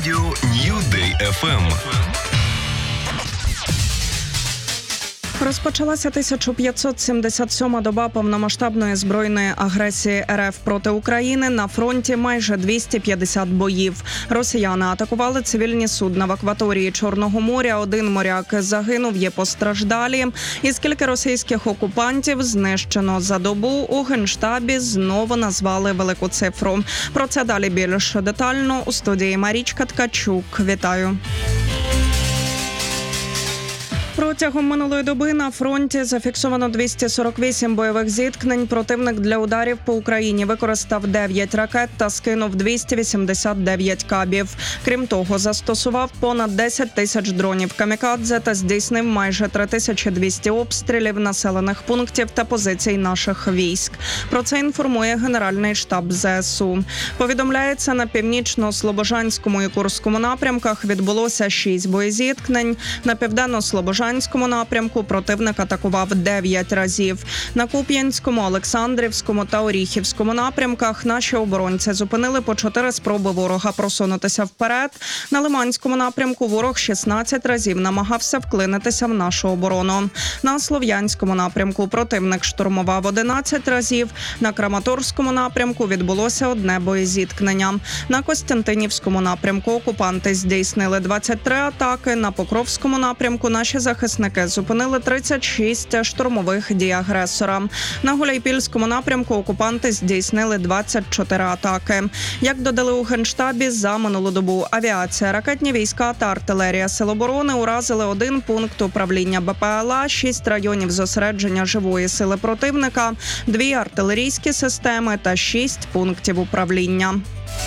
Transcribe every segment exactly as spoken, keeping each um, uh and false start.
радіо New Day еф ем. Розпочалася тисяча п'ятсот сімдесят сьома доба повномасштабної збройної агресії ер еф проти України. На фронті майже двісті п'ятдесят боїв. Росіяни атакували цивільні судна в акваторії Чорного моря. Один моряк загинув, є постраждалі. І скільки російських окупантів знищено за добу, у Генштабі знову назвали велику цифру. Про це далі більш детально у студії Марічка Ткачук. Вітаю. Протягом минулої доби на фронті зафіксовано двісті сорок вісім бойових зіткнень. Противник для ударів по Україні використав дев'ять ракет та скинув двісті вісімдесят дев'ять кабів. Крім того, застосував понад десять тисяч дронів камікадзе та здійснив майже три тисячі двісті обстрілів населених пунктів та позицій наших військ. Про це інформує Генеральний штаб зе ес у. Повідомляється, на північно-слобожанському і Курському напрямках відбулося шість боєзіткнень. На південно-слобожанському В напрямку противник атакував дев'ять разів. На Куп'янському, Олександрівському та Оріхівському напрямках наші оборонці зупинили по чотири спроби ворога просунутися вперед. На Лиманському напрямку ворог шістнадцять разів намагався вклинитися в нашу оборону. На Слов'янському напрямку противник штурмував одинадцять разів. На Краматорському напрямку відбулося одне боєзіткнення. На Костянтинівському напрямку окупанти здійснили двадцять три атаки. На Покровському напрямку наші захисники зупинили тридцять шість штурмових дій агресора. На Гуляйпільському напрямку окупанти здійснили двадцять чотири атаки. Як додали у Генштабі, за минулу добу авіація, ракетні війська та артилерія Сил оборони уразили один пункт управління бе пе ел а, шість районів зосередження живої сили противника, дві артилерійські системи та шість пунктів управління.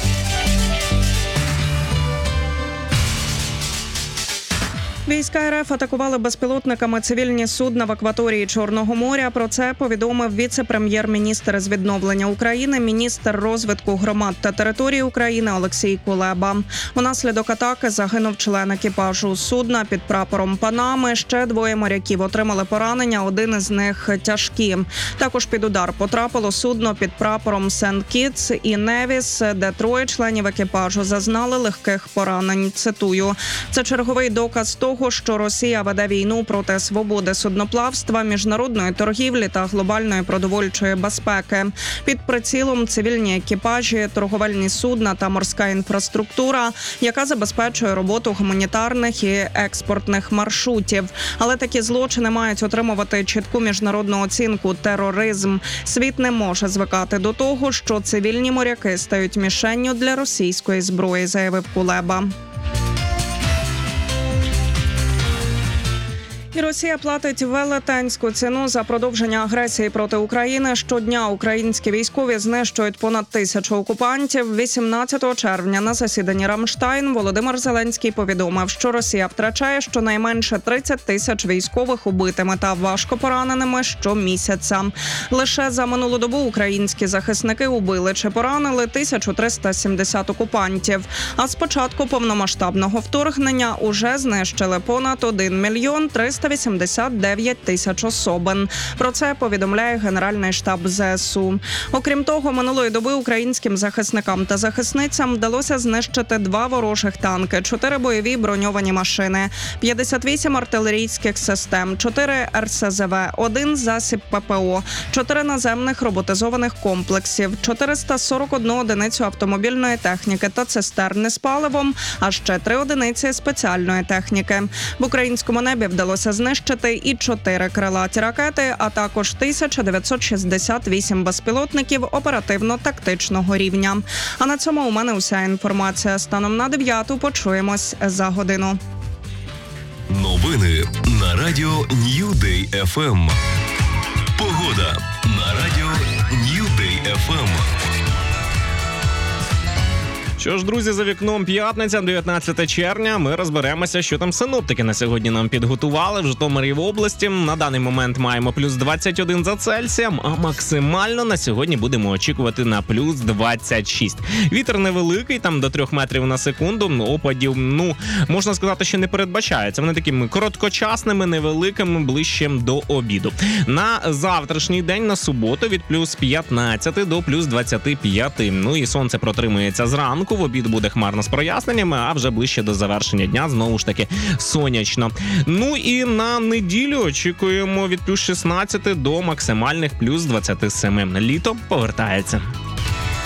Війська ер еф атакували безпілотниками цивільні судна в акваторії Чорного моря. Про це повідомив віце-прем'єр-міністр з відновлення України, міністр розвитку громад та територій України Олексій Кулеба. Унаслідок атаки загинув член екіпажу судна під прапором Панами. Ще двоє моряків отримали поранення, один із них тяжкі. Також під удар потрапило судно під прапором Сент Кітс і Невіс, де троє членів екіпажу зазнали легких поранень. Цитую: «Це черговий доказ того, що Росія веде війну проти свободи судноплавства, міжнародної торгівлі та глобальної продовольчої безпеки. Під прицілом цивільні екіпажі, торговельні судна та морська інфраструктура, яка забезпечує роботу гуманітарних і експортних маршрутів. Але такі злочини мають отримувати чітку міжнародну оцінку – тероризм. Світ не може звикати до того, що цивільні моряки стають мішенню для російської зброї», – заявив Кулеба. І Росія платить велетенську ціну за продовження агресії проти України. Щодня українські військові знищують понад тисячу окупантів. вісімнадцятого червня на засіданні Рамштайн Володимир Зеленський повідомив, що Росія втрачає щонайменше тридцять тисяч військових убитими та важко пораненими щомісяця. Лише за минулу добу українські захисники убили чи поранили тисячу триста сімдесят окупантів. А з початку повномасштабного вторгнення уже знищили понад один мільйон триста вісімдесят дев'ять тисяч особин. Про це повідомляє Генеральний штаб зе ес у. Окрім того, минулої доби українським захисникам та захисницям вдалося знищити два ворожих танки, чотири бойові броньовані машини, п'ятдесят вісім артилерійських систем, чотири ер ес зе ве, один засіб пе пе о, чотири наземних роботизованих комплексів, чотириста сорок одну одиницю автомобільної техніки та цистерни з паливом, а ще три одиниці спеціальної техніки. В українському небі вдалося знищити і чотири крилаті ракети, а також тисяча дев'ятсот шістдесят вісім безпілотників оперативно-тактичного рівня. А на цьому у мене уся інформація. Станом на дев'яту почуємось за годину. Новини на радіо New Day еф ем. Погода на радіо New Day еф ем. Що ж, друзі, за вікном п'ятниця, дев'ятнадцяте червня. Ми розберемося, що там синоптики на сьогодні нам підготували. В Житомирі в області на даний момент маємо плюс двадцять один за Цельсієм, а максимально на сьогодні будемо очікувати на плюс двадцять шість. Вітер невеликий, там до трьох метрів на секунду. Опадів, ну, можна сказати, що не передбачається. Вони такими короткочасними, невеликими, ближче до обіду. На завтрашній день, на суботу, від плюс п'ятнадцять до плюс двадцять п'ять. Ну і сонце протримується зранку. В обід буде хмарно з проясненнями, а вже ближче до завершення дня знову ж таки сонячно. Ну і на неділю очікуємо від плюс шістнадцяти до максимальних плюс двадцяти семи. Літо повертається.